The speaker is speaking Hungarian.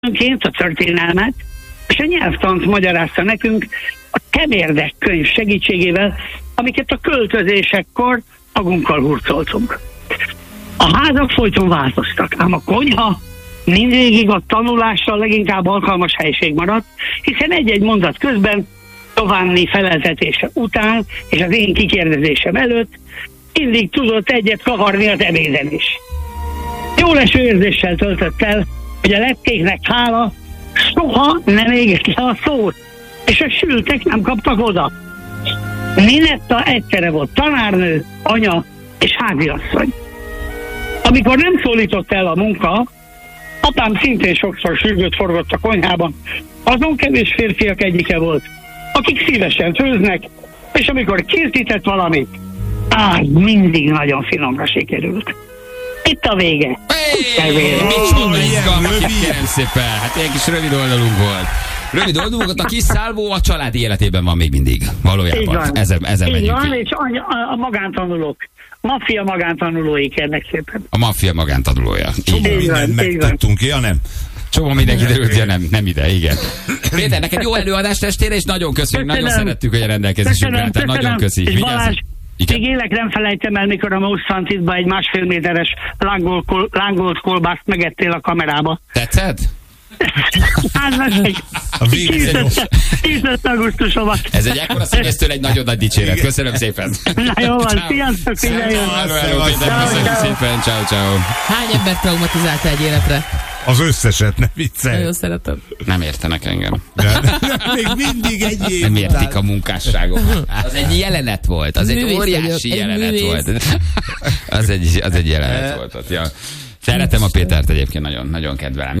a történelmet, és a nyelvtant magyarázta nekünk a Kemérdek könyv segítségével, amiket a költözésekkor magunkkal hurcoltunk. A házak folyton változtak, ám a konyha mindvégig a tanulásra leginkább alkalmas helység maradt, hiszen egy-egy mondat közben Giovanni feleltetése után és az én kikérdezésem előtt mindig tudott egyet kavarni az ebéden is. Jó leső érzéssel töltött el, hogy a lepkéknek hála soha nem égett le a szót, és a sültek nem kaptak oda. Ninetta egyszerre volt tanárnő, anya és háziasszony. Amikor nem szólított el a munka, apám szintén sokszor sürgőt forgott a konyhában. Azon kevés férfiak egyike volt, akik szívesen főznek, és amikor készített valamit, mindig nagyon finomra sikerült. Itt a vége. Micsoda izgalmas, kérem szépen. Hát ilyen kis rövid oldalunk volt. Rövid oldalunk volt, a kis szálvó a családi életében van még mindig. Valójában. Ezen megyünk ki. És a magántanulók. Maffia magántanulói, kérnek szépen. A maffia magántanulója. Mindent megtudtunk, ja nem? Csomó minden kiderült, ja nem ide, igen. Péter, neked jó előadást estére, és nagyon köszönjük, nagyon szerettük, hogy a rendelkezésünkre álltál. Nagyon köszi. És Balázs, még élek nem felejtem el, mikor a Moussantitba egy 1,5 méteres lángolt kolbászt megettél a kamerába. Tetszett? A Tízött augusztusomat. Ez egy ekkora színésztől egy nagyon nagy dicséret. Köszönöm szépen. Na jó van, sziasztok, figyeljen. Köszönjük szépen, ciao. Hány embert traumatizálta egy életre? Az összeset, ne viccelj. Nagyon szeretem. Nem értenek engem. Még mindig egy év Nem után. értik a munkásságok. Az egy jelenet volt. Az egy óriási jelenet volt. Az egy jelenet volt. Ja. Szeretem a Pétert egyébként, nagyon, nagyon kedvelem.